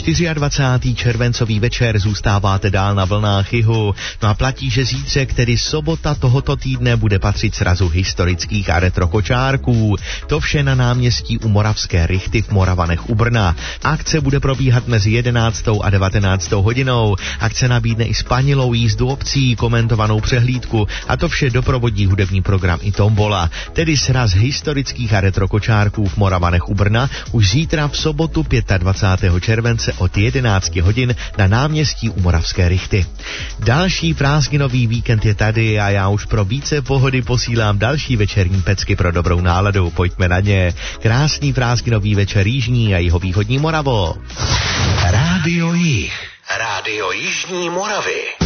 24. červencový večer zůstáváte dál na vlnách jihu. No a platí, že zítřek, tedy sobota tohoto týdne, bude patřit srazu historických a retro kočárků. To vše na náměstí u Moravské Rychty v Moravanech u Brna. Akce bude probíhat mezi 11. a 19. hodinou. Akce nabídne i spanilou jízdu obcí, komentovanou přehlídku a to vše doprovodí hudební program i tombola. Tedy sraz historických a retro kočárků v Moravanech u Brna už zítra v sobotu 25. července od 11 hodin na náměstí u Moravské Rychty. Další prázdninový víkend je tady a já už pro více pohody posílám další večerní pecky pro dobrou náladu. Pojďme na ně. Krásný prázdninový večer jižní a jihovýchodní Moravo. Rádio Jih. Rádio Jižní Moravy.